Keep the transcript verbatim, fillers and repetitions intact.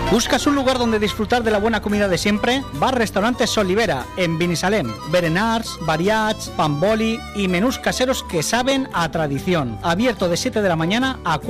¿Buscas un lugar donde disfrutar de la buena comida de siempre? Bar Restaurante Solivera, en Binissalem. Berenars, variats, pamboli y menús caseros que saben a tradición. Abierto de siete de la mañana a